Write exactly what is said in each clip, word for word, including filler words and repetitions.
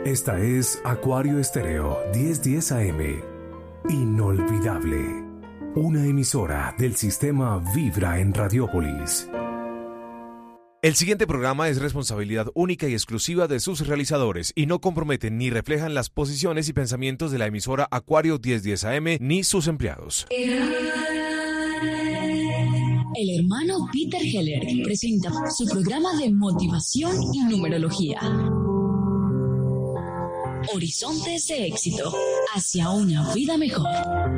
Esta es Acuario Estéreo diez diez A M. Inolvidable. Una emisora del sistema Vibra en Radiópolis. El siguiente programa es responsabilidad única y exclusiva de sus realizadores y no comprometen ni reflejan las posiciones y pensamientos de la emisora Acuario diez diez A M ni sus empleados. El hermano Peter Heller presenta su programa de motivación y numerología. Horizontes de éxito hacia una vida mejor.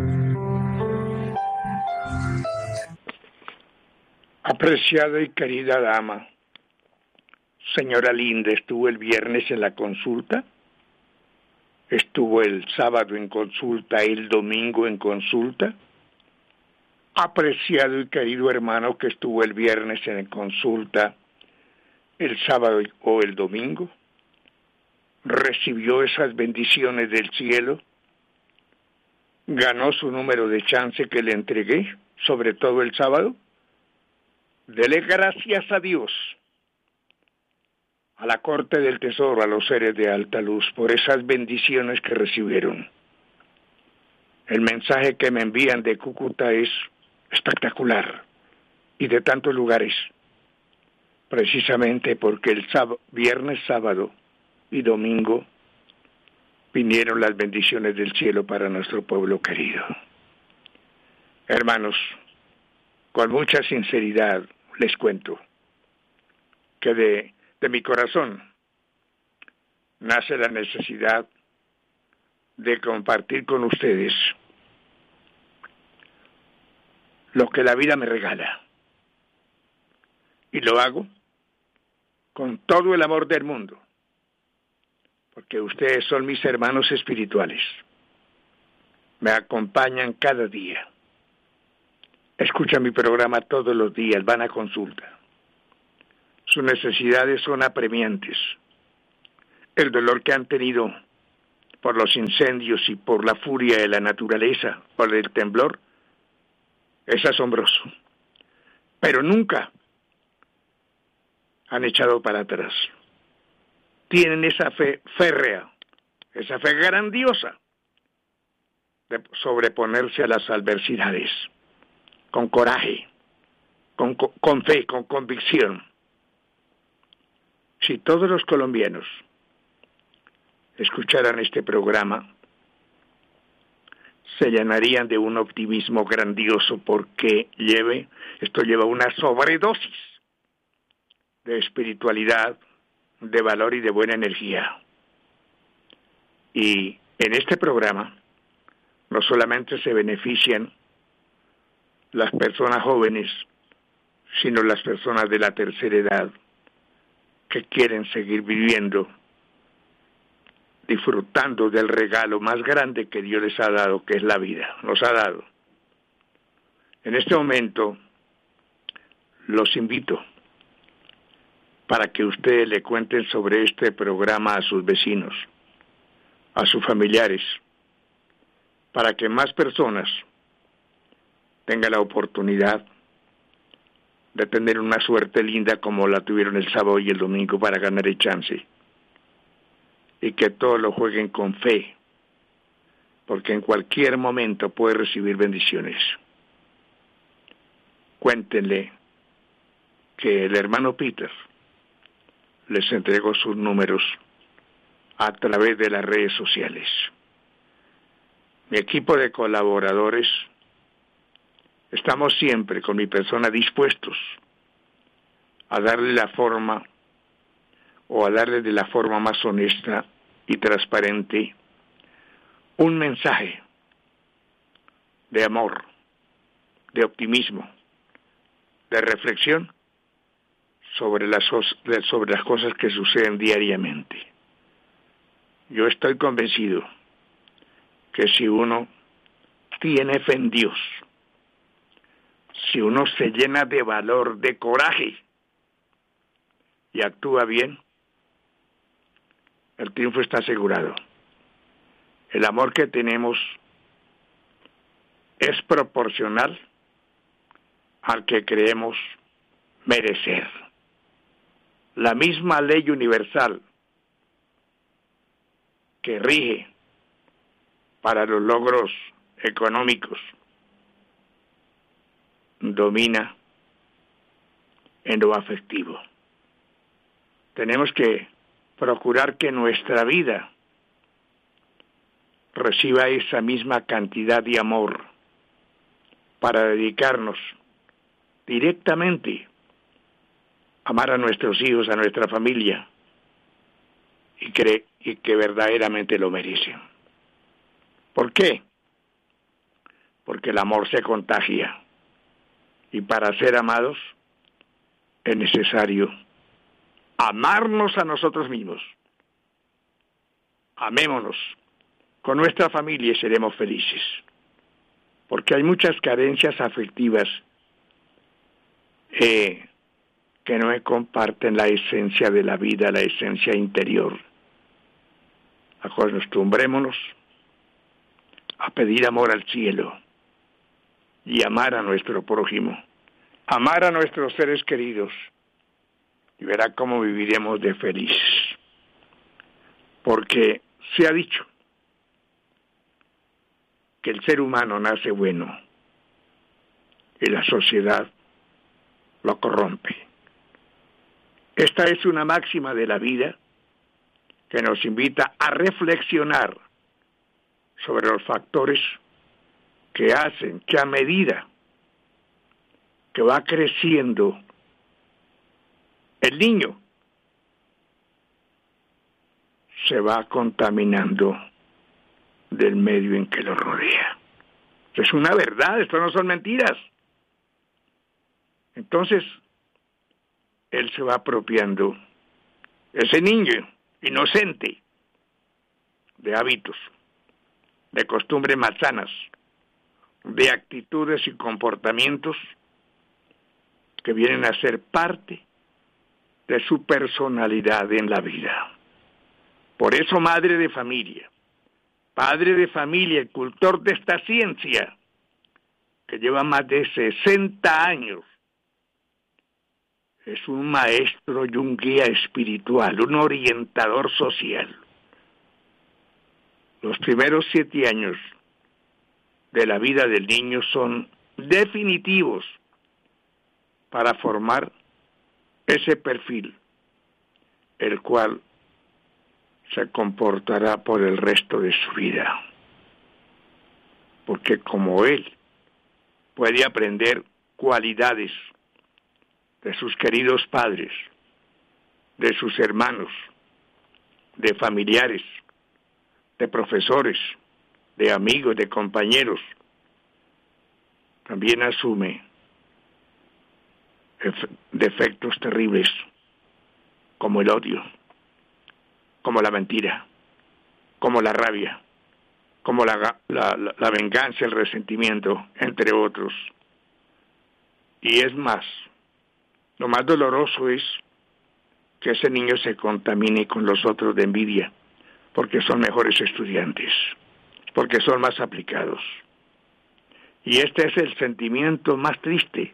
Apreciada y querida dama, señora linda, ¿estuvo el viernes en la consulta? ¿Estuvo el sábado en consulta, el domingo en consulta? Apreciado y querido hermano que estuvo el viernes en consulta, el sábado o el domingo, ¿recibió esas bendiciones del cielo? ¿Ganó su número de chance que le entregué, sobre todo el sábado? Dele gracias a Dios, a la Corte del Tesoro, a los seres de alta luz, por esas bendiciones que recibieron. El mensaje que me envían de Cúcuta es espectacular y de tantos lugares, precisamente porque el sábado, viernes, sábado y domingo vinieron las bendiciones del cielo para nuestro pueblo querido. Hermanos, con mucha sinceridad les cuento que de, de mi corazón nace la necesidad de compartir con ustedes lo que la vida me regala. Y lo hago con todo el amor del mundo, porque ustedes son mis hermanos espirituales. Me acompañan cada día. Escuchan mi programa todos los días, van a consulta. Sus necesidades son apremiantes. El dolor que han tenido por los incendios y por la furia de la naturaleza, por el temblor, es asombroso. Pero nunca han echado para atrás. Tienen esa fe férrea, esa fe grandiosa de sobreponerse a las adversidades, con coraje, con, con fe, con convicción. Si todos los colombianos escucharan este programa, se llenarían de un optimismo grandioso, porque lleve, esto lleva una sobredosis de espiritualidad, de valor y de buena energía. Y en este programa no solamente se benefician las personas jóvenes, sino las personas de la tercera edad que quieren seguir viviendo, disfrutando del regalo más grande que Dios les ha dado, que es la vida, nos ha dado. En este momento los invito para que ustedes le cuenten sobre este programa a sus vecinos, a sus familiares, para que más personas tengan la oportunidad de tener una suerte linda como la tuvieron el sábado y el domingo para ganar el chance. Y que todos lo jueguen con fe, porque en cualquier momento puede recibir bendiciones. Cuéntenle que el hermano Peter les entregó sus números a través de las redes sociales. Mi equipo de colaboradores estamos siempre con mi persona dispuestos a darle la forma o a darle de la forma más honesta y transparente un mensaje de amor, de optimismo, de reflexión sobre las, sobre las cosas que suceden diariamente. Yo estoy convencido que si uno tiene fe en Dios, si uno se llena de valor, de coraje y actúa bien, el triunfo está asegurado. El amor que tenemos es proporcional al que creemos merecer. La misma ley universal que rige para los logros económicos domina en lo afectivo. Tenemos que procurar que nuestra vida reciba esa misma cantidad de amor para dedicarnos directamente a amar a nuestros hijos, a nuestra familia, y, cre- y que verdaderamente lo merecen. ¿Por qué? Porque el amor se contagia, y para ser amados es necesario amarnos a nosotros mismos. Amémonos con nuestra familia y seremos felices, porque hay muchas carencias afectivas eh, que no comparten la esencia de la vida, la esencia interior. Acostumbrémonos a pedir amor al cielo y amar a nuestro prójimo, amar a nuestros seres queridos, y verá cómo viviremos de felices. Porque se ha dicho que el ser humano nace bueno y la sociedad lo corrompe. Esta es una máxima de la vida que nos invita a reflexionar sobre los factores que hacen que a medida que va creciendo el niño se va contaminando del medio en que lo rodea. Es una verdad, esto no son mentiras. Entonces, él se va apropiando, ese niño inocente, de hábitos, de costumbres malsanas, de actitudes y comportamientos que vienen a ser parte de su personalidad en la vida. Por eso, madre de familia, padre de familia, el cultor de esta ciencia, que lleva más de sesenta años, es un maestro y un guía espiritual, un orientador social. Los primeros siete años de la vida del niño son definitivos para formar ese perfil, el cual se comportará por el resto de su vida. Porque como él puede aprender cualidades de sus queridos padres, de sus hermanos, de familiares, de profesores, de amigos, de compañeros, también asume defectos terribles como el odio, como la mentira, como la rabia, como la, la, la venganza, el resentimiento, entre otros. Y es más, lo más doloroso es que ese niño se contamine con los otros de envidia, porque son mejores estudiantes, porque son más aplicados. Y este es el sentimiento más triste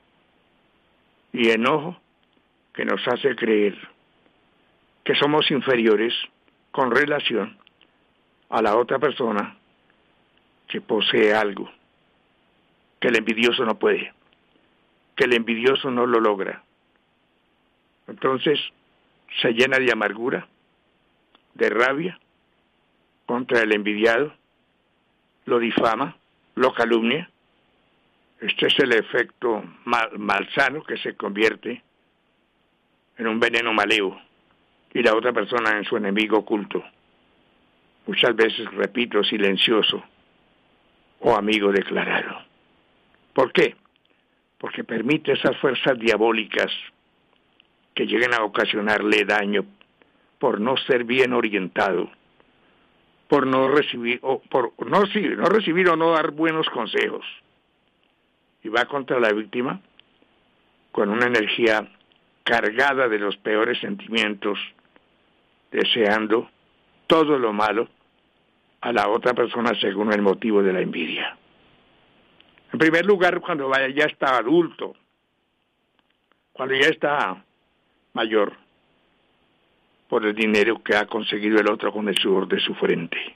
y enojo que nos hace creer que somos inferiores con relación a la otra persona que posee algo que el envidioso no puede, que el envidioso no lo logra. Entonces se llena de amargura, de rabia contra el envidiado, lo difama, lo calumnia. Este es el efecto mal, malsano que se convierte en un veneno maleo y la otra persona en su enemigo oculto, muchas veces, repito, silencioso o amigo declarado. ¿Por qué? Porque permite esas fuerzas diabólicas que lleguen a ocasionarle daño por no ser bien orientado, por no recibir o por no, sí, no recibir o no dar buenos consejos. Y va contra la víctima con una energía cargada de los peores sentimientos, deseando todo lo malo a la otra persona según el motivo de la envidia. En primer lugar, cuando vaya, ya está adulto, cuando ya está mayor, por el dinero que ha conseguido el otro con el sudor de su frente.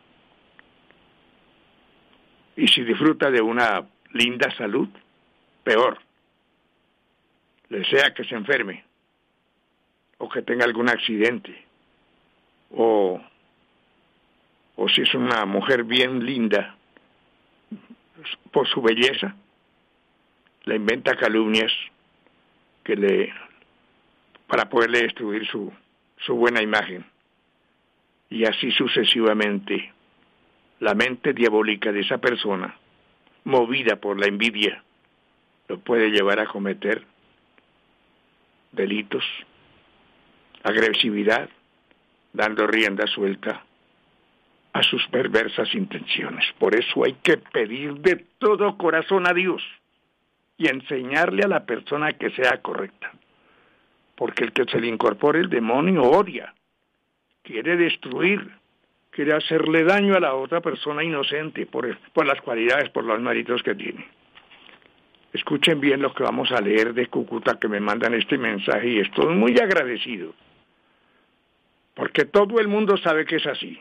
Y si disfruta de una linda salud, peor. Le sea que se enferme, o que tenga algún accidente, o, o si es una mujer bien linda, por su belleza, le inventa calumnias que le para poderle destruir su, su buena imagen. Y así sucesivamente, la mente diabólica de esa persona, movida por la envidia, lo puede llevar a cometer delitos, agresividad, dando rienda suelta a sus perversas intenciones. Por eso hay que pedir de todo corazón a Dios y enseñarle a la persona que sea correcta. Porque el que se le incorpore el demonio odia, quiere destruir, quiere hacerle daño a la otra persona inocente por, por las cualidades, por los méritos que tiene. Escuchen bien lo que vamos a leer de Cúcuta, que me mandan este mensaje, y estoy muy agradecido, porque todo el mundo sabe que es así.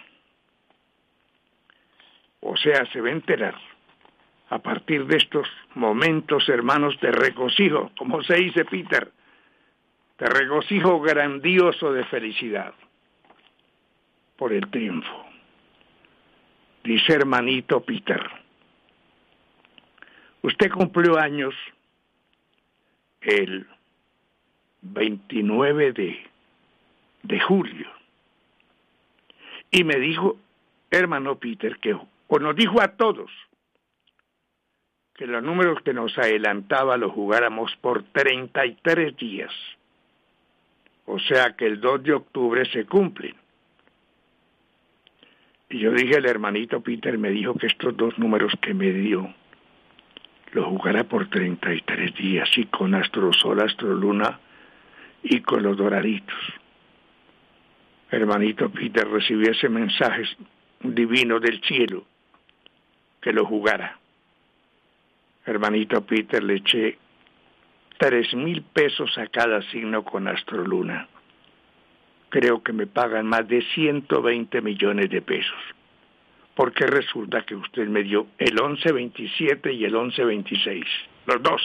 O sea, se va a enterar a partir de estos momentos, hermanos, de regocijo, como se dice Peter, de regocijo grandioso de felicidad por el triunfo. Dice hermanito Peter, usted cumplió años el veintinueve de, de julio y me dijo, hermano Peter, que o nos dijo a todos que los números que nos adelantaba los jugáramos por treinta y tres días. O sea que el dos de octubre se cumplen. Y yo dije, el hermanito Peter me dijo que estos dos números que me dio los jugara por treinta y tres días, y con Astrosol, Astroluna y con los doraditos. Hermanito Peter recibió ese mensaje divino del cielo, que lo jugara. Hermanito Peter, le eché tres mil pesos a cada signo con Astroluna. Creo que me pagan más de ciento veinte millones de pesos. Porque resulta que usted me dio el once veintisiete y el once veintiséis, los dos.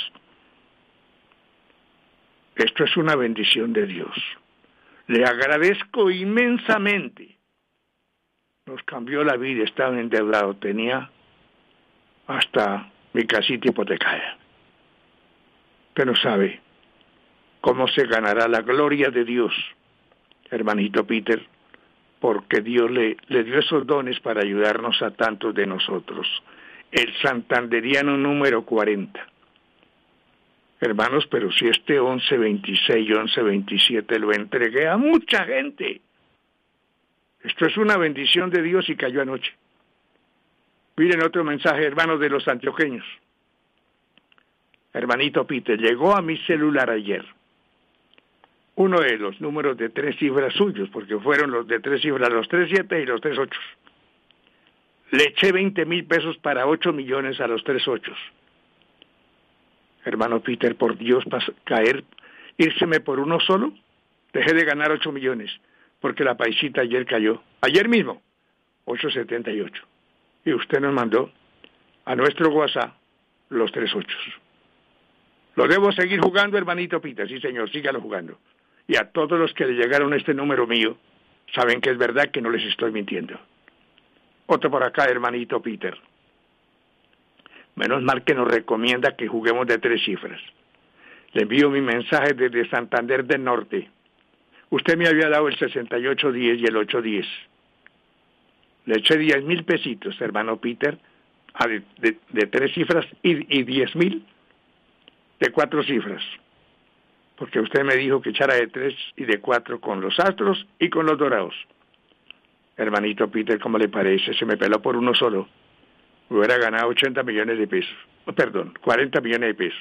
Esto es una bendición de Dios. Le agradezco inmensamente. Nos cambió la vida, estaba endeudado, tenía hasta mi casita hipotecada. Usted no sabe cómo se ganará la gloria de Dios, hermanito Peter, porque Dios le, le dio esos dones para ayudarnos a tantos de nosotros. El santanderiano número cuarenta. Hermanos, pero si este once veintiséis y once veintisiete lo entregué a mucha gente. Esto es una bendición de Dios y cayó anoche. Miren otro mensaje, hermanos de los antioqueños. Hermanito Peter, llegó a mi celular ayer uno de los números de tres cifras suyos, porque fueron los de tres cifras, los tres siete y los tres ocho. Le eché veinte mil pesos para ocho millones a los tres ocho. Hermano Peter, por Dios, para caer, írseme por uno solo, dejé de ganar ocho millones, porque la paisita ayer cayó, ayer mismo, ocho setenta y ocho. Y usted nos mandó a nuestro WhatsApp los tres ocho. Lo debo seguir jugando, hermanito Peter, sí señor, sígalo jugando. Y a todos los que le llegaron este número mío, saben que es verdad, que no les estoy mintiendo. Otro por acá, hermanito Peter. Menos mal que nos recomienda que juguemos de tres cifras. Le envío mi mensaje desde Santander del Norte. Usted me había dado el sesenta y ocho diez y el ocho diez. Le eché diez mil pesitos, hermano Peter, de, de, de tres cifras y, y diez mil de cuatro cifras. Porque usted me dijo que echara de tres y de cuatro con los astros y con los dorados. Hermanito Peter, ¿cómo le parece? Se me peló por uno solo. Hubiera ganado ochenta millones de pesos. Oh, perdón, cuarenta millones de pesos.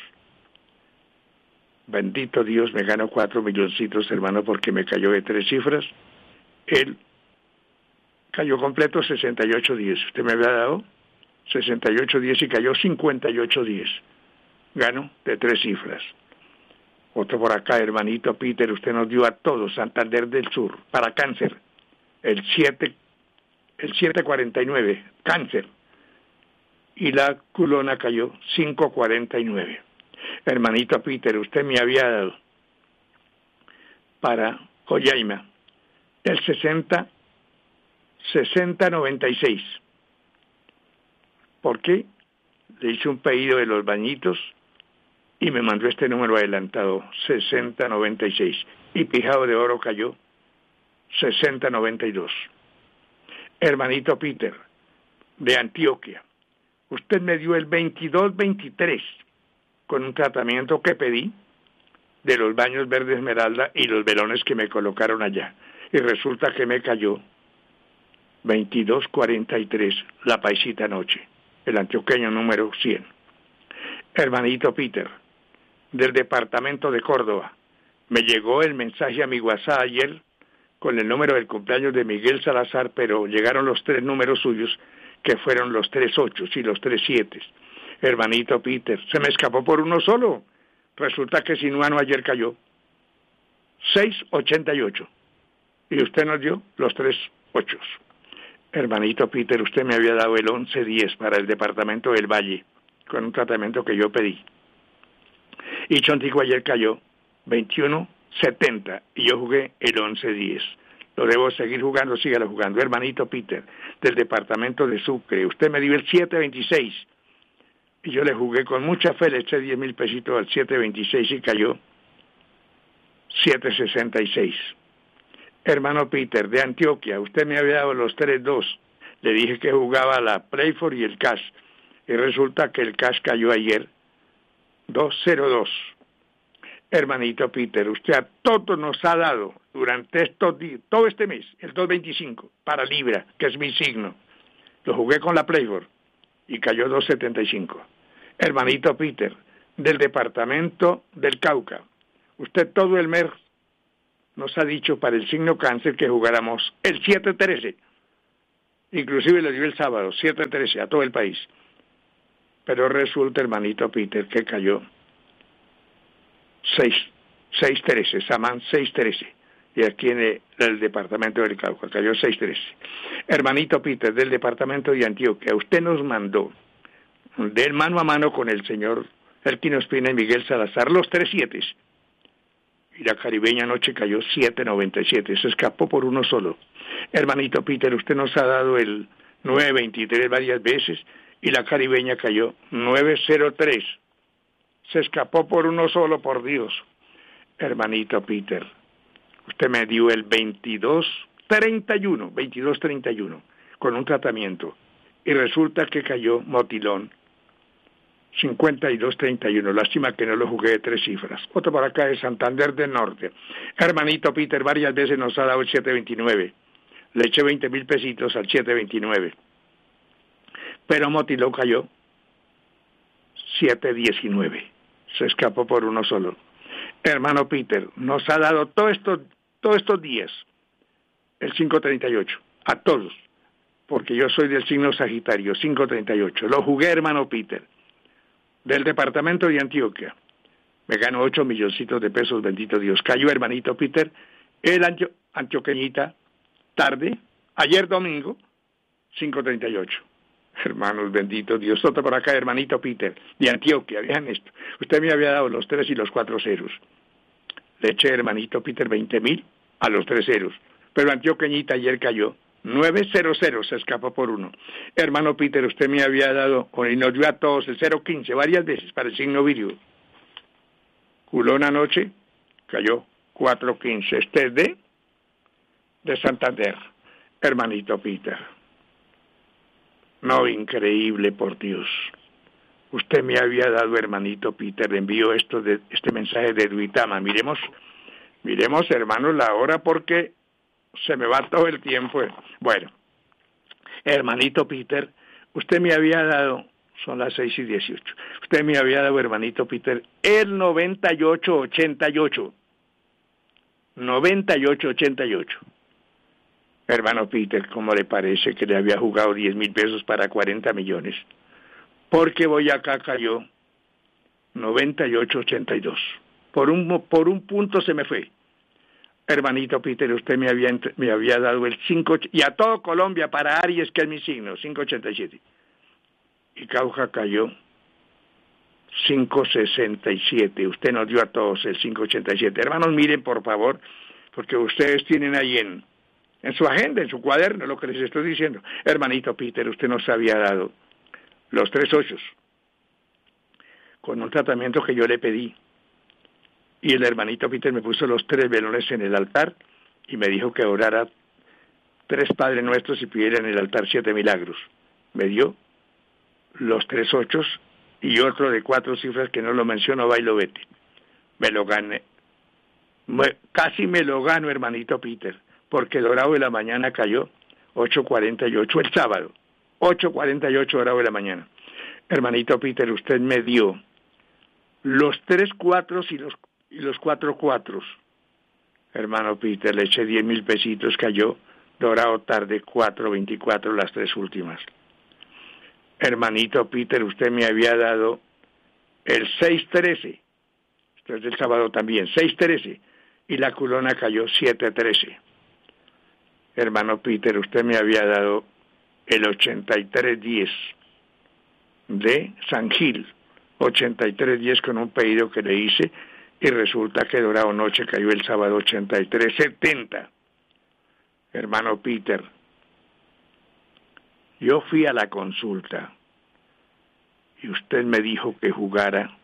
Bendito Dios, me gano cuatro milloncitos, hermano, porque me cayó de tres cifras. Él cayó completo sesenta y ocho diez. Usted me había dado sesenta y ocho diez y cayó cincuenta y ocho diez. Gano de tres cifras. Otro por acá, hermanito Peter, usted nos dio a todos, Santander del Sur, para cáncer, el siete, el siete cuarenta y nueve, cáncer. Y la culona cayó cinco cuarenta y nueve. Hermanito Peter, usted me había dado para Coyaima el sesenta, sesenta noventa y seis. ¿Por qué? Le hice un pedido de los bañitos y me mandó este número adelantado, sesenta noventa y seis. Y Pijado de Oro cayó sesenta noventa y dos. Hermanito Peter, de Antioquia, usted me dio el veintidós veintitrés con un tratamiento que pedí de los baños verde esmeralda y los velones que me colocaron allá. Y resulta que me cayó veintidós cuarenta y tres la paisita noche, el antioqueño número cien. Hermanito Peter, del departamento de Córdoba, me llegó el mensaje a mi WhatsApp ayer con el número del cumpleaños de Miguel Salazar, pero llegaron los tres números suyos, que fueron los tres ochos y los tres siete. Hermanito Peter, se me escapó por uno solo. Resulta que Sinuano ayer cayó seis ochenta y ocho. Y usted nos dio los tres ochos. Hermanito Peter, usted me había dado el once diez para el departamento del Valle, con un tratamiento que yo pedí. Y Chontico ayer cayó veintiuno setenta y yo jugué el once diez. Lo debo seguir jugando, sígalo jugando. Hermanito Peter, del departamento de Sucre, usted me dio el siete veintiséis. Y yo le jugué con mucha fe, le eché diez mil pesitos al siete veintiséis y cayó siete sesenta y seis. Hermano Peter, de Antioquia, usted me había dado los tres dos. Le dije que jugaba la Playfor y el Cash. Y resulta que el Cash cayó ayer dos cero dos. Hermanito Peter, usted a todos nos ha dado durante estos días, todo este mes, el dos veinticinco, para Libra, que es mi signo. Lo jugué con la Playfor y cayó dos setenta y cinco. Hermanito Peter, del departamento del Cauca, usted todo el mes nos ha dicho para el signo Cáncer que jugáramos el siete trece. Inclusive lo dio el sábado, siete trece, a todo el país. Pero resulta, hermanito Peter, que cayó seis trece, Samán seis trece. Y aquí en el, el departamento del Cauca cayó seis trece. Hermanito Peter, del departamento de Antioquia, usted nos mandó de mano a mano con el señor Elquino Espina y Miguel Salazar los tres siete. Y la caribeña anoche cayó siete noventa y siete, se escapó por uno solo. Hermanito Peter, usted nos ha dado el nueve veintitrés varias veces y la caribeña cayó nueve cero tres. Se escapó por uno solo, por Dios. Hermanito Peter, usted me dio el veintidós treinta y uno, veintidós treinta y uno, con un tratamiento. Y resulta que cayó Motilón, cincuenta y dos treinta y uno. Lástima que no lo jugué de tres cifras. Otro por acá de Santander del Norte. Hermanito Peter, varias veces nos ha dado el siete veintinueve. Le eché veinte mil pesitos al siete veintinueve. Pero Motilón cayó siete diecinueve. Se escapó por uno solo. Hermano Peter, nos ha dado todos estos, todos estos días el cinco treinta y ocho. A todos. Porque yo soy del signo Sagitario, cinco treinta y ocho. Lo jugué, hermano Peter, del departamento de Antioquia. Me ganó ocho milloncitos de pesos, bendito Dios. Cayó, hermanito Peter, el antio, antioqueñita, tarde, ayer domingo, cinco treinta y ocho. Hermanos, bendito Dios. Otro por acá, hermanito Peter, de Antioquia, vean esto. Usted me había dado los tres y los cuatro ceros. Le eché, hermanito Peter, veinte mil a los tres ceros. Pero antioqueñita ayer cayó nueve cero cero, se escapó por uno. Hermano Peter, usted me había dado, y nos dio a todos el cero quince varias veces para el signo Virgo. Culón anoche cayó cuatro quince. Este es de, de Santander, hermanito Peter. No, increíble, por Dios. Usted me había dado, hermanito Peter, le envío esto de, este mensaje de Duitama. Miremos, miremos, hermanos, la hora porque se me va todo el tiempo. Bueno, hermanito Peter, usted me había dado, son las seis y dieciocho, usted me había dado, hermanito Peter, el noventa y ocho ochenta y ocho. noventa y ocho ochenta y ocho. Hermano Peter, ¿cómo le parece que le había jugado diez mil pesos para cuarenta millones? Porque Boyacá cayó noventa y ocho ochenta y dos. Por un, por un punto se me fue. Hermanito Peter, usted me había, me había dado el cinco, y a todo Colombia, para Aries, que es mi signo, cinco ochenta y siete. Y Cauca cayó cinco sesenta y siete. Usted nos dio a todos el cinco ochenta y siete. Hermanos, miren por favor, porque ustedes tienen ahí en, en su agenda, en su cuaderno, lo que les estoy diciendo. Hermanito Peter, usted nos había dado los tres ochos con un tratamiento que yo le pedí. Y el hermanito Peter me puso los tres velones en el altar y me dijo que orara tres Padres Nuestros y pidiera en el altar siete milagros. Me dio los tres ochos y otro de cuatro cifras que no lo menciono, va y lo vete. Me lo gané. Me, casi me lo gano, hermanito Peter, porque el dorado de la mañana cayó ocho cuarenta y ocho el sábado. ocho cuarenta y ocho dorado de la mañana. Hermanito Peter, usted me dio los tres cuatros y los y los cuatro cuatros. Hermano Peter, le eché diez mil pesitos, cayó dorado tarde cuatro veinticuatro las tres últimas. Hermanito Peter, usted me había dado el seis trece, esto es del sábado también, seis trece, y la culona cayó siete trece. Hermano Peter, usted me había dado el ochenta y tres diez de San Gil, ochenta y tres diez con un pedido que le hice, y resulta que dorado noche cayó el sábado ochenta y tres setenta. Hermano Peter, yo fui a la consulta y usted me dijo que jugara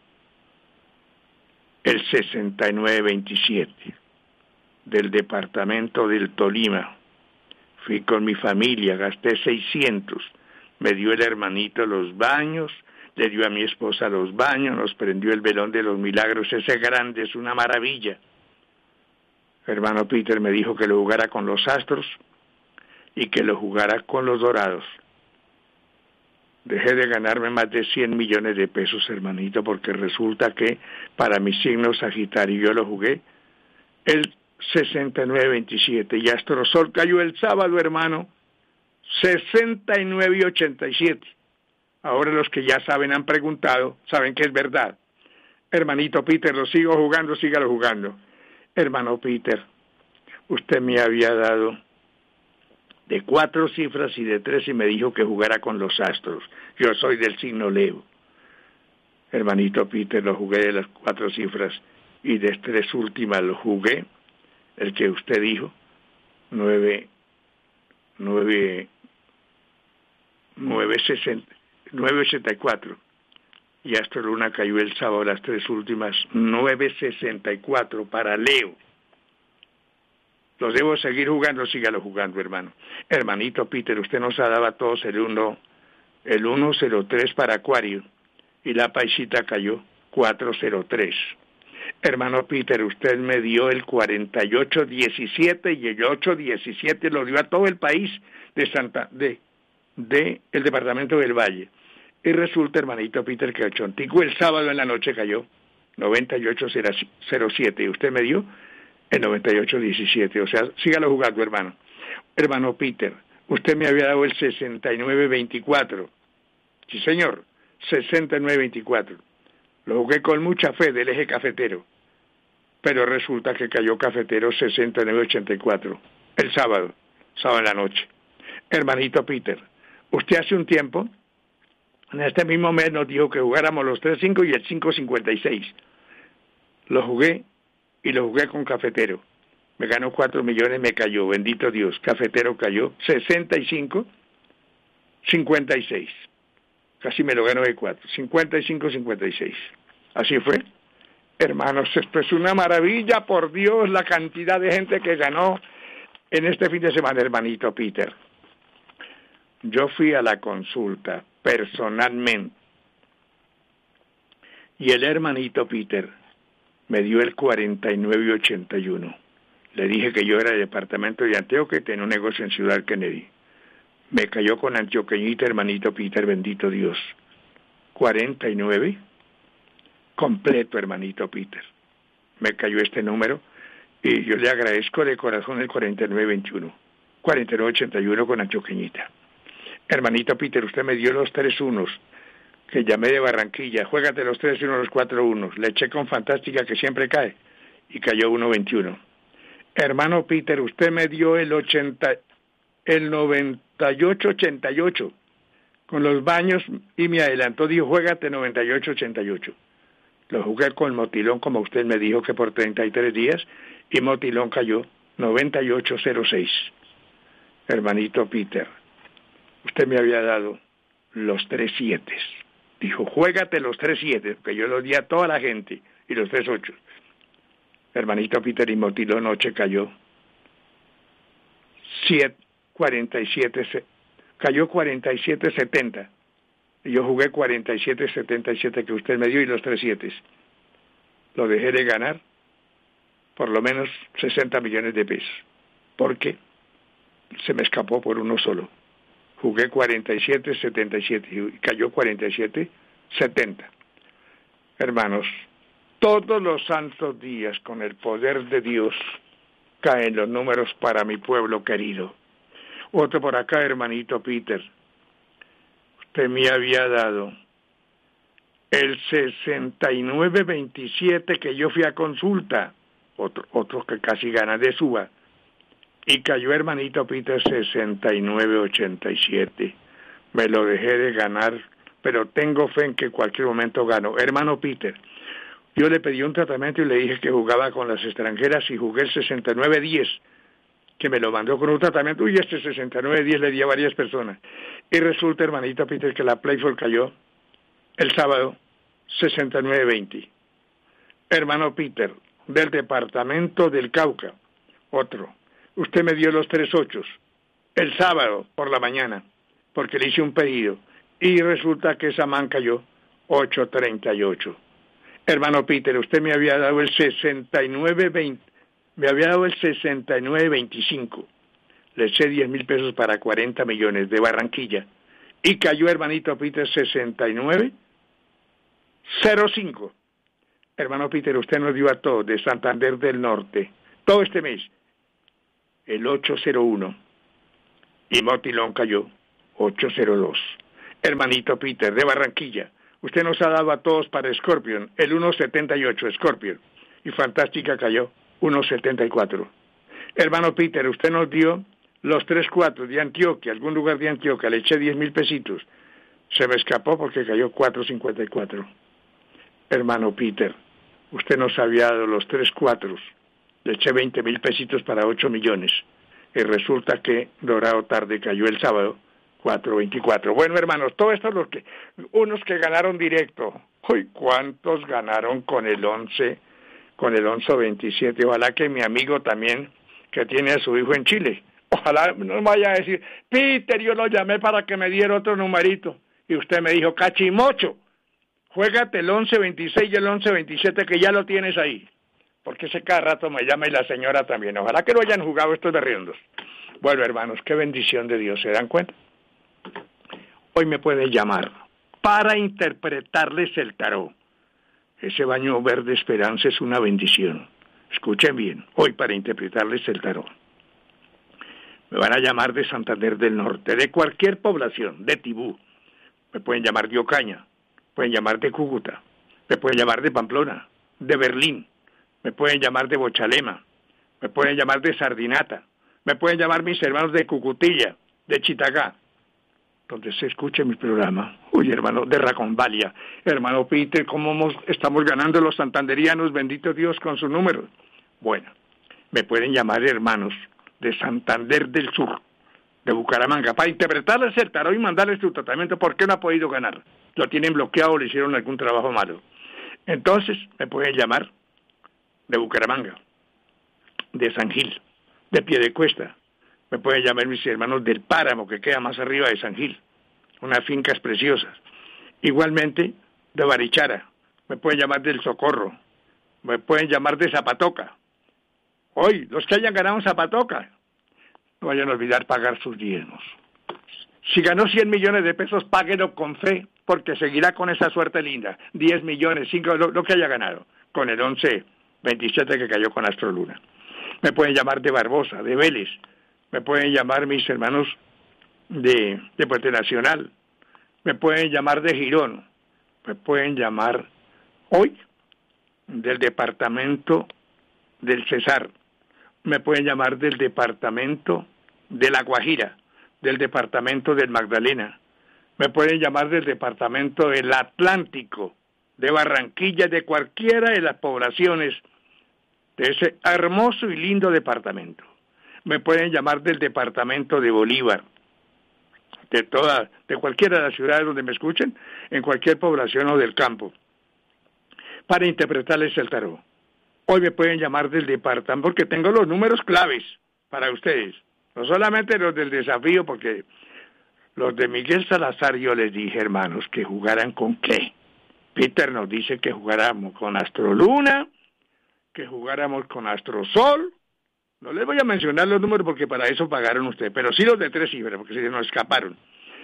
el sesenta y nueve veintisiete del departamento del Tolima. Fui con mi familia, gasté seiscientos, me dio el hermanito los baños, le dio a mi esposa los baños, nos prendió el velón de los milagros, ese grande es una maravilla. Hermano Peter me dijo que lo jugara con los astros y que lo jugara con los dorados. Dejé de ganarme más de cien millones de pesos, hermanito, porque resulta que para mi signo Sagitario yo lo jugué el sesenta y nueve veintisiete y Astrosol cayó el sábado, hermano, sesenta y nueve ochenta y siete. Ahora los que ya saben han preguntado, saben que es verdad. Hermanito Peter, lo sigo jugando, sígalo jugando. Hermano Peter, usted me había dado de cuatro cifras y de tres y me dijo que jugara con los astros. Yo soy del signo Leo. Hermanito Peter, lo jugué de las cuatro cifras y de tres últimas lo jugué, el que usted dijo, nueve, nueve, nueve sesenta. nueve ochenta y cuatro y Astro Luna cayó el sábado las tres últimas nueve sesenta y cuatro para Leo. Los debo seguir jugando, sígalo jugando, hermano. Hermanito Peter, usted nos ha dado a todos el uno, el uno cero tres para Acuario y la paisita cayó cuatro cero tres. Hermano Peter, usted me dio el cuarenta y ocho diecisiete y el ocho diecisiete lo dio a todo el país de Santa de de el departamento del Valle. Y resulta, hermanito Peter, que el Chontico el sábado en la noche cayó noventa y ocho cero siete y usted me dio el noventa y ocho diecisiete. O sea, sígalo jugando, hermano. Hermano Peter, usted me había dado el sesenta y nueve veinticuatro. Sí, señor, sesenta y nueve veinticuatro. Lo jugué con mucha fe del eje cafetero. Pero resulta que cayó cafetero sesenta y nueve ochenta y cuatro. El sábado, sábado en la noche. Hermanito Peter, usted hace un tiempo, en este mismo mes nos dijo que jugáramos los tres cinco y el cinco cincuenta y seis. Lo jugué y lo jugué con cafetero. Me ganó cuatro millones, me cayó, bendito Dios. Cafetero cayó sesenta y cinco cincuenta y seis. Casi me lo ganó de cuatro. cincuenta y cinco cincuenta y seis. Así fue. Hermanos, esto es una maravilla, por Dios, la cantidad de gente que ganó en este fin de semana, hermanito Peter. Yo fui a la consulta personalmente y el hermanito Peter me dio el cuarenta y nueve ochenta y uno. Le dije que yo era del departamento de Antioquia y tenía un negocio en Ciudad Kennedy. Me cayó con antioqueñita, hermanito Peter, bendito Dios. cuarenta y nueve, completo, hermanito Peter. Me cayó este número y yo le agradezco de corazón el cuarenta y nueve veintiuno. cuarenta y nueve ochenta y uno con antioqueñita. Hermanito Peter, usted me dio los tres unos, que llamé de Barranquilla, juégate los tres y uno los cuatro unos, le eché con Fantástica que siempre cae, y cayó uno veintiuno. Hermano Peter, usted me dio el ochenta, el noventa y ocho ochenta y ocho, con los baños, y me adelantó, dijo, juégate noventa y ocho ochenta y ocho. Lo jugué con Motilón, como usted me dijo que por treinta y tres días, y Motilón cayó noventa y ocho cero seis. Hermanito Peter, usted me había dado los tres siete. Dijo, juégate los tres siete, porque yo los di a toda la gente, y los tres ocho. Hermanito Peter, y Motilón noche cayó cuarenta y siete, cayó cuarenta y siete setenta. Y yo jugué cuarenta y siete setenta y siete que usted me dio y los tres siete. Lo dejé de ganar por lo menos sesenta millones de pesos. Porque se me escapó por uno solo. Jugué cuarenta y siete setenta y siete y cayó cuarenta y siete setenta. Hermanos, todos los santos días con el poder de Dios caen los números para mi pueblo querido. Otro por acá, hermanito Peter. Usted me había dado el sesenta y nueve veintisiete que yo fui a consulta, otro, otro que casi gana de suba, y cayó, hermanito Peter, sesenta y nueve ochenta y siete. Me lo dejé de ganar, pero tengo fe en que en cualquier momento gano. Hermano Peter, yo le pedí un tratamiento y le dije que jugaba con las extranjeras y jugué el sesenta y nueve diez, que me lo mandó con un tratamiento, y este sesenta y nueve diez le di a varias personas. Y resulta, hermanito Peter, que la Playful cayó el sábado sesenta y nueve veinte. Hermano Peter, del departamento del Cauca, otro. Usted me dio los tres ochos el sábado por la mañana, porque le hice un pedido, y resulta que esa man cayó ocho treinta y ocho. Hermano Peter, usted me había dado el sesenta y nueve veinte, me había dado el sesenta y nueve veinticinco. Le eché diez mil pesos para cuarenta millones de Barranquilla. Y cayó, hermanito Peter, sesenta y nueve cero cinco. Hermano Peter, usted nos dio a todos de Santander del Norte, todo este mes, el ocho cero uno. Y Motilón cayó ocho cero dos. Hermanito Peter, de Barranquilla, usted nos ha dado a todos para Scorpion, el uno setenta y ocho, Scorpion. Y Fantástica cayó uno setenta y cuatro. Hermano Peter, usted nos dio los tres cuatro de Antioquia, algún lugar de Antioquia, le eché diez mil pesitos. Se me escapó porque cayó cuatro cincuenta y cuatro. Hermano Peter, usted nos había dado los tres cuatro, le eché veinte mil pesitos para ocho millones. Y resulta que Dorado Tarde cayó el sábado cuatro veinticuatro. Bueno, hermanos, todo esto es lo que, unos que ganaron directo. Uy, ¿cuántos ganaron con el once? Con el once veintisiete, ojalá que mi amigo también, que tiene a su hijo en Chile, ojalá no vaya a decir, Peter, yo lo llamé para que me diera otro numerito, y usted me dijo, cachimocho, juégate el once veintiséis y el once veintisiete que ya lo tienes ahí, porque ese cada rato me llama y la señora también, ojalá que lo hayan jugado estos berriendos. Bueno, hermanos, qué bendición de Dios, ¿se dan cuenta? Hoy me pueden llamar para interpretarles el tarot. Ese baño verde esperanza es una bendición. Escuchen bien, hoy para interpretarles el tarot. Me van a llamar de Santander del Norte, de cualquier población, de Tibú. Me pueden llamar de Ocaña, pueden llamar de Cúcuta, me pueden llamar de Pamplona, de Berlín, me pueden llamar de Bochalema, me pueden llamar de Sardinata, me pueden llamar mis hermanos de Cucutilla, de Chitagá, donde se escuche mi programa. Uy, hermano, de Raconvalia. Hermano Peter, ¿cómo estamos ganando los santanderianos? Bendito Dios con sus números. Bueno, me pueden llamar hermanos de Santander del Sur, de Bucaramanga, para interpretarles el tarot y mandarles su tratamiento, porque no ha podido ganar. Lo tienen bloqueado o le hicieron algún trabajo malo. Entonces, me pueden llamar de Bucaramanga, de San Gil, de Piedecuesta. Me pueden llamar mis hermanos del Páramo, que queda más arriba de San Gil, unas fincas preciosas. Igualmente, de Barichara, me pueden llamar del Socorro, me pueden llamar de Zapatoca. Hoy, los que hayan ganado en Zapatoca, no vayan a olvidar pagar sus diezmos. Si ganó cien millones de pesos, páguenlo con fe, porque seguirá con esa suerte linda. diez millones, cinco, lo, lo que haya ganado, con el once veintisiete que cayó con Astroluna. Me pueden llamar de Barbosa, de Vélez, me pueden llamar mis hermanos de, de Puente Nacional, me pueden llamar de Girón, me pueden llamar hoy del departamento del Cesar, me pueden llamar del departamento de La Guajira, del departamento del Magdalena, me pueden llamar del departamento del Atlántico, de Barranquilla, de cualquiera de las poblaciones de ese hermoso y lindo departamento. Me pueden llamar del departamento de Bolívar, de toda, de cualquiera de las ciudades donde me escuchen, en cualquier población o del campo, para interpretarles el tarot. Hoy me pueden llamar del departamento, porque tengo los números claves para ustedes, no solamente los del desafío, porque los de Miguel Salazar yo les dije, hermanos, que jugaran con qué. Peter nos dice que jugáramos con Astroluna, que jugáramos con Astrosol. No les voy a mencionar los números porque para eso pagaron ustedes, pero sí los de tres cifras, porque se nos escaparon.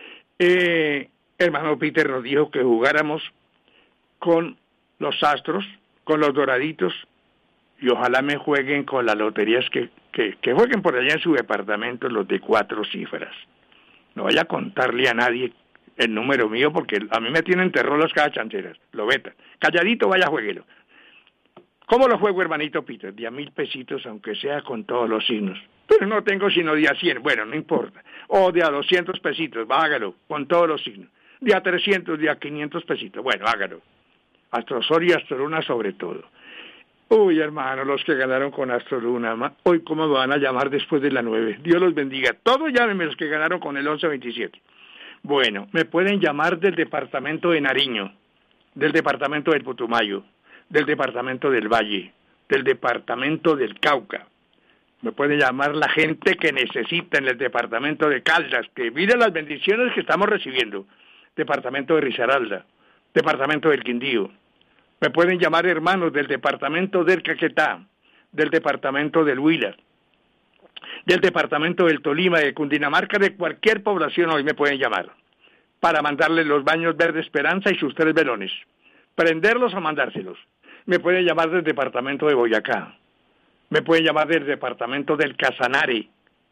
Eh, hermano Peter nos dijo que jugáramos con los astros, con los doraditos, y ojalá me jueguen con las loterías, que, que, que jueguen por allá en su departamento los de cuatro cifras. No vaya a contarle a nadie el número mío, porque a mí me tienen terror las cajas chanceras, lo vetan. Calladito, vaya, jueguelo. ¿Cómo lo juego, hermanito Peter? De a mil pesitos, aunque sea con todos los signos. Pero no tengo sino de a cien, bueno, no importa. O de a doscientos pesitos, hágalo, con todos los signos. De a trescientos, de a quinientos pesitos, bueno, hágalo. Astrosol y Astroluna sobre todo. Uy, hermano, los que ganaron con Astroluna, hoy cómo me van a llamar después de la nueve. Dios los bendiga. Todos llámenme los que ganaron con el once veintisiete. Bueno, me pueden llamar del departamento de Nariño, del departamento del Putumayo, del departamento del Valle, del departamento del Cauca. Me puede llamar la gente que necesita en el departamento de Caldas, que mire las bendiciones que estamos recibiendo. Departamento de Risaralda, departamento del Quindío. Me pueden llamar hermanos del departamento del Caquetá, del departamento del Huila, del departamento del Tolima, de Cundinamarca, de cualquier población hoy me pueden llamar, para mandarles los baños Verde Esperanza y sus tres velones, prenderlos o mandárselos. Me pueden llamar del departamento de Boyacá, me pueden llamar del departamento del Casanare.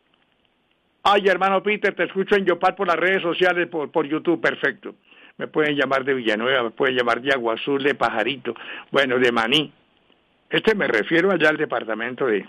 Ay, hermano Peter, te escucho en Yopal por las redes sociales, por, por YouTube, perfecto. Me pueden llamar de Villanueva, me pueden llamar de Agua Azul, de Pajarito, bueno, de Maní. Este me refiero allá al departamento de,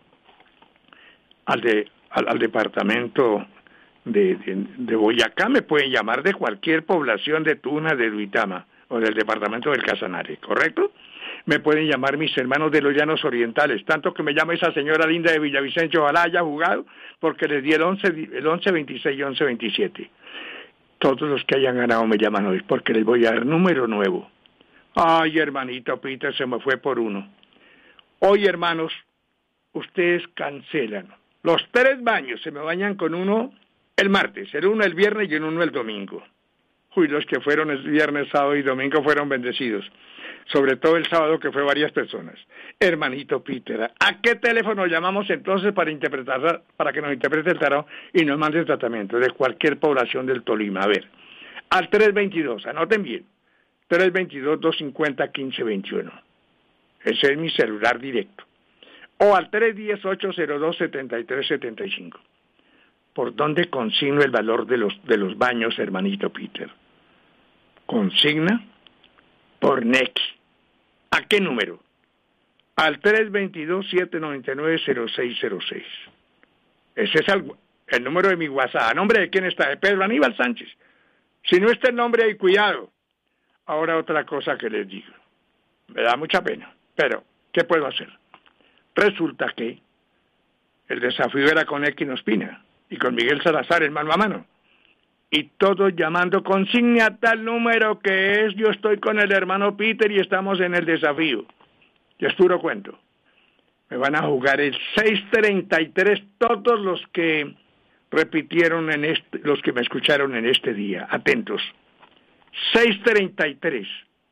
al de, al, al departamento de, de, de Boyacá, me pueden llamar de cualquier población de Tuna, de Duitama, o del departamento del Casanare, ¿correcto? Me pueden llamar mis hermanos de los Llanos Orientales, tanto que me llama esa señora linda de Villavicencio, ojalá haya jugado, porque les di el once, el once veintiséis y once veintisiete. Todos los que hayan ganado me llaman hoy, porque les voy a dar número nuevo. Ay, hermanito Peter, se me fue por uno. Hoy, hermanos, ustedes cancelan. Los tres baños se me bañan con uno el martes, el uno el viernes y el uno el domingo. Uy, los que fueron el viernes, sábado y domingo fueron bendecidos. Sobre todo el sábado, que fue varias personas. Hermanito Peter, ¿a qué teléfono llamamos entonces para interpretar, para que nos interprete el tarot y nos mande el tratamiento de cualquier población del Tolima? A ver, al tres veintidós, anoten bien, tres veintidós, doscientos cincuenta, quince veintiuno. Ese es mi celular directo. O al tres diez, ocho cero dos, setenta y tres setenta y cinco. ¿Por dónde consigno el valor de los, de los baños, hermanito Peter? Consigna por N E X. ¿A qué número? Al tres veintidós, siete noventa y nueve, cero seis cero seis. Ese es el, el número de mi WhatsApp. ¿A nombre de quién está? De Pedro Aníbal Sánchez. Si no está el nombre ahí, cuidado. Ahora otra cosa que les digo. Me da mucha pena, pero ¿qué puedo hacer? Resulta que el desafío era con Equino Ospina y con Miguel Salazar, el mano a mano. Y todos llamando, consigne a tal número que es, yo estoy con el hermano Peter y estamos en el desafío. Y es puro cuento. Me van a jugar el seis treinta y tres todos los que repitieron en este, los que me escucharon en este día. Atentos. seis treinta y tres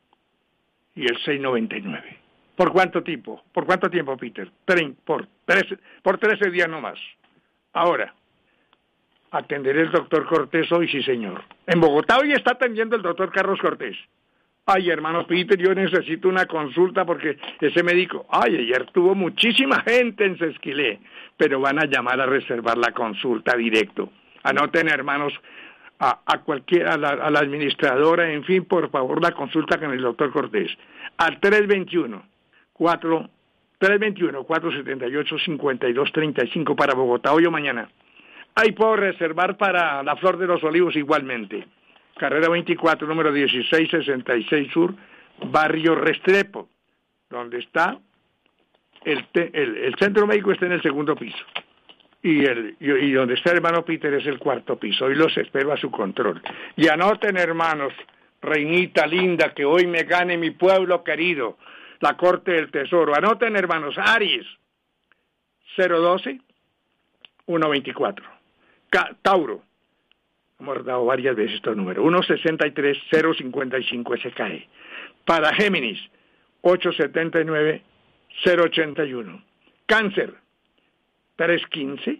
y el seis noventa y nueve. ¿Por cuánto tiempo? ¿Por cuánto tiempo, Peter? Trein, por, trece, por trece días nomás. Ahora, atenderé el doctor Cortés hoy, sí señor. En Bogotá hoy está atendiendo el doctor Carlos Cortés. Ay, hermano Peter, yo necesito una consulta porque ese médico, ay, ayer tuvo muchísima gente en Sesquilé, pero van a llamar a reservar la consulta directo. Anoten, hermanos, a, a cualquiera, a la, a la administradora, en fin, por favor, la consulta con el doctor Cortés. Al tres veintiuno, cuatro setenta y ocho, cincuenta y dos treinta y cinco para Bogotá, hoy o mañana. Ahí puedo reservar para la Flor de los Olivos igualmente. Carrera veinticuatro, número dieciséis sesenta y seis Sur, barrio Restrepo, donde está el, te, el, el centro médico, está en el segundo piso. Y, el, y, y donde está el hermano Peter es el cuarto piso. Hoy los espero a su control. Y anoten, hermanos, reinita linda, que hoy me gane mi pueblo querido, la Corte del Tesoro. Anoten, hermanos, Aries, cero doce, uno veinticuatro. Ca- Tauro, hemos dado varias veces estos números, uno sesenta y tres, cero cincuenta y cinco, ese cae. Para Géminis, ocho setenta y nueve, cero ochenta y uno. Cáncer, tres quince,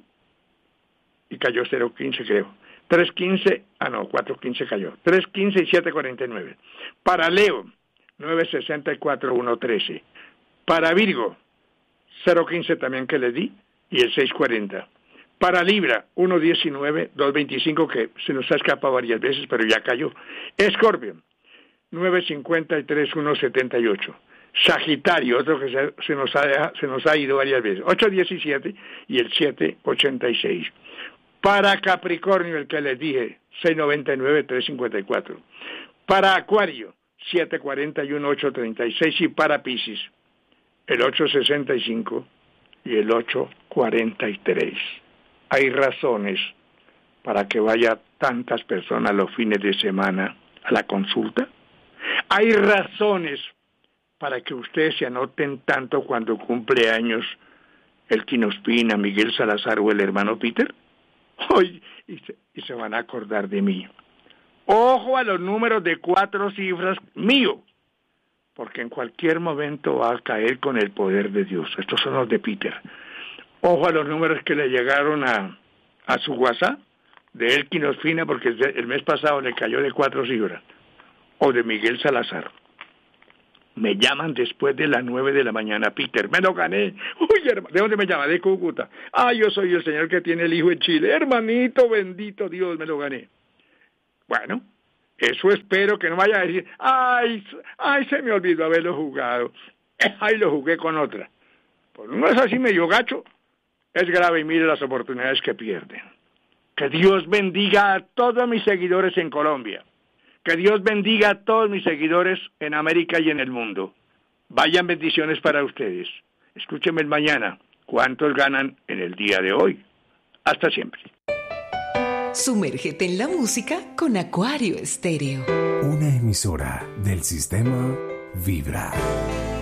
y cayó cero quince creo. tres quince, ah no, cuatro quince cayó. tres quince y siete cuarenta y nueve. Para Leo, nueve sesenta y cuatro, uno trece. Para Virgo, cero quince también que le di, y el seis cuarenta. Para Libra, uno diecinueve, dos veinticinco, que se nos ha escapado varias veces, pero ya cayó. Escorpio, nueve cincuenta y tres, uno setenta y ocho. Sagitario, otro que se, se, nos ha, se nos ha ido varias veces, ocho diecisiete y el siete ochenta y seis. Para Capricornio, el que les dije, seis noventa y nueve, tres cincuenta y cuatro. Para Acuario, siete cuarenta y uno, ocho treinta y seis. Y para Piscis, el ocho sesenta y cinco y el ocho cuarenta y tres. Hay razones para que vaya tantas personas los fines de semana a la consulta. Hay razones para que ustedes se anoten tanto cuando cumple años el Quinospina, Miguel Salazar o el hermano Peter. Hoy y se, y se van a acordar de mí. Ojo a los números de cuatro cifras mío, porque en cualquier momento va a caer con el poder de Dios. Estos son los de Peter. Ojo a los números que le llegaron a, a su WhatsApp, de Elkin Ospina, porque el mes pasado le cayó de cuatro cifras, o de Miguel Salazar. Me llaman después de las nueve de la mañana, Peter, me lo gané. Uy, hermano, ¿de dónde me llama? De Cúcuta. Ah, yo soy el señor que tiene el hijo en Chile. Hermanito, bendito Dios, me lo gané. Bueno, eso espero que no vaya a decir, ay, ay, se me olvidó haberlo jugado. Ay, lo jugué con otra. Pues no es así medio gacho. Es grave y mire las oportunidades que pierden. Que Dios bendiga a todos mis seguidores en Colombia. Que Dios bendiga a todos mis seguidores en América y en el mundo. Vayan bendiciones para ustedes. Escúchenme el mañana. ¿Cuántos ganan en el día de hoy? Hasta siempre. Sumérgete en la música con Acuario Estéreo. Una emisora del sistema Vibra.